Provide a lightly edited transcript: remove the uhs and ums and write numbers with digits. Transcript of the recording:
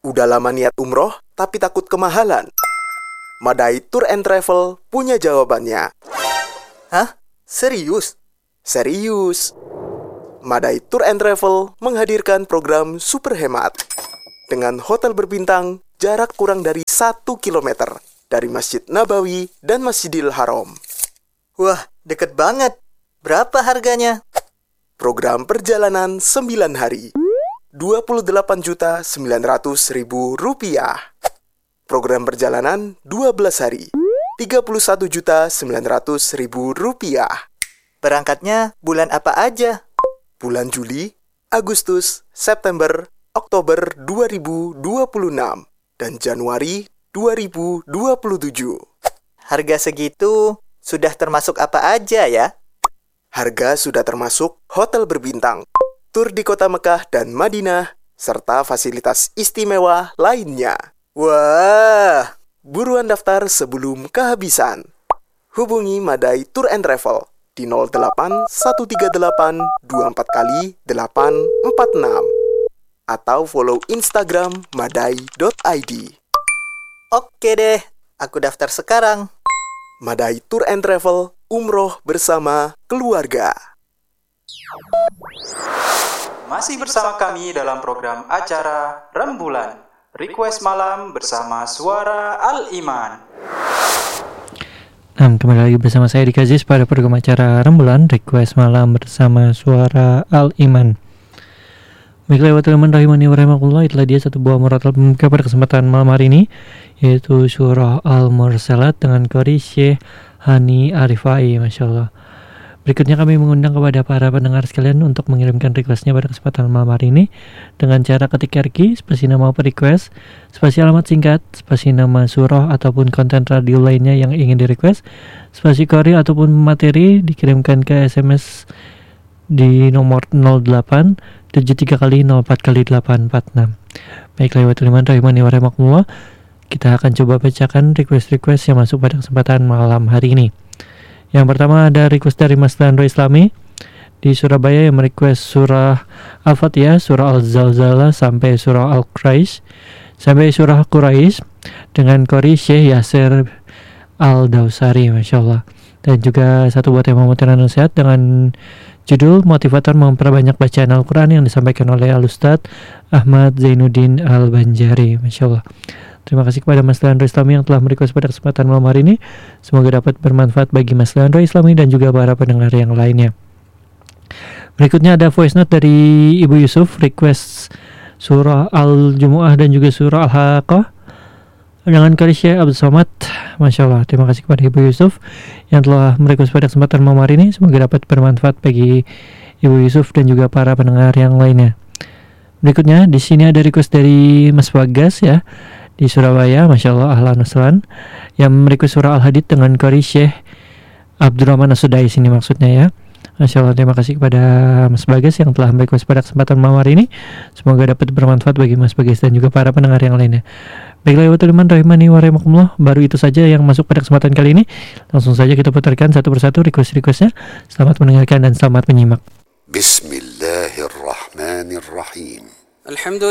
Udah lama niat umroh, tapi takut kemahalan? Madai Tour and Travel punya jawabannya. Hah? Serius? Serius. Madai Tour and Travel menghadirkan program super hemat. Dengan hotel berbintang, jarak kurang dari 1 kilometer dari Masjid Nabawi dan Masjidil Haram. Wah, deket banget. Berapa harganya? Program perjalanan 9 hari. Rp28.900.000. Program perjalanan 12 hari. Rp31.900.000. Berangkatnya bulan apa aja? Bulan Juli, Agustus, September, Oktober 2026 dan Januari 2027. Harga segitu sudah termasuk apa aja ya? Harga sudah termasuk hotel berbintang, tur di kota Mekah dan Madinah, serta fasilitas istimewa lainnya. Wah, Buruan daftar sebelum kehabisan. Hubungi Madai Tour and Travel di 08 138 24 kali 846 atau follow Instagram madai.id. Oke deh, aku daftar sekarang. Madai Tour and Travel, umroh bersama keluarga. Masih bersama kami dalam program acara Rembulan, Request Malam bersama Suara Al-Iman. Kembali lagi bersama saya Dika Aziz pada program acara Rembulan, Request Malam bersama Suara Al-Iman. Baiklah, wa teman rahimani wa rahimakumullah, itulah dia satu buah muratal pembuka pada kesempatan malam hari ini, yaitu Surah Al-Mursalat dengan qari Syekh Hani Arifai, Masya Allah. Berikutnya kami mengundang kepada para pendengar sekalian untuk mengirimkan requestnya pada kesempatan malam hari ini dengan cara ketik RQ, spasi nama request, spasi alamat singkat, spasi nama surah ataupun konten radio lainnya yang ingin di request, spasi qari ataupun materi dikirimkan ke SMS di nomor 08 73 kali 04 kali 846. Baiklah, wa tuliman rahimani wa rahimakumullah, kita akan coba bacakan request-request yang masuk pada kesempatan malam hari ini. Yang pertama ada request dari Mas Leandro Islami di Surabaya yang merequest surah Al-Fatihah, surah Al-Zalzalah sampai surah Al-Quraish sampai surah Quraish dengan qari Syekh Yasir Al-Dausari, Masya Allah. Dan juga satu buat yang memutarkan nasihat dengan judul motivator memperbanyak bacaan Al-Quran yang disampaikan oleh Al-Ustadz Ahmad Zainuddin Al-Banjari, Masya Allah. Terima kasih kepada Mas Leandro Islami yang telah merequest pada kesempatan malam hari ini. Semoga dapat bermanfaat bagi Mas Leandro Islami dan juga para pendengar yang lainnya. Berikutnya ada voice note dari Ibu Yusuf, request surah Al-Jumu'ah dan juga surah Al-Haqqah dengan qari Syekh Abdul Somad, Masya Allah. Terima kasih kepada Ibu Yusuf yang telah merequest pada kesempatan malam hari ini. Semoga dapat bermanfaat bagi Ibu Yusuf dan juga para pendengar yang lainnya. Berikutnya di sini ada request dari Mas Bagas ya di Surabaya, Masya Allah, ahlan wassalan, yang merequest surah Al-Hadid dengan qari Syekh Abdurrahman As-Sudai sini maksudnya ya. Masya Allah, terima kasih kepada Mas Bagas yang telah merequest pada kesempatan malam hari ini. Semoga dapat bermanfaat bagi Mas Bagas dan juga para pendengar yang lainnya. Baiklah, wa tuliman rahimani wa rahimakumullah, baru itu saja yang masuk pada kesempatan kali ini. Langsung saja kita putarkan satu persatu request-requestnya. Selamat mendengarkan dan selamat menyimak. Bismillahirrahmanirrahim. Alhamdulillah.